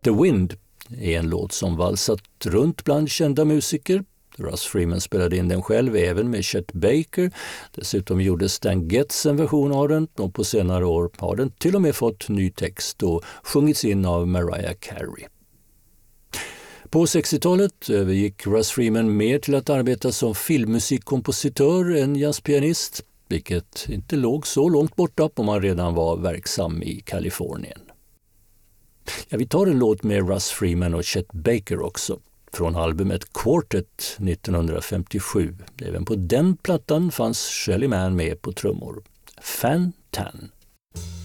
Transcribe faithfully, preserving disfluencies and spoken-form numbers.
The Wind är en låt som valsat runt bland kända musiker. Russ Freeman spelade in den själv även med Chet Baker. Dessutom gjorde Stan Getz en version av den och på senare år har den till och med fått ny text och sjungits in av Mariah Carey. På sextiotalet övergick Russ Freeman mer till att arbeta som filmmusikkompositör än jazzpianist, vilket inte låg så långt borta om man redan var verksam i Kalifornien. Ja, vi tar en låt med Russ Freeman och Chet Baker också, från albumet Quartet nittonhundrafemtiosju. Även på den plattan fanns Shelly Manne med på trummor. Fan Tan.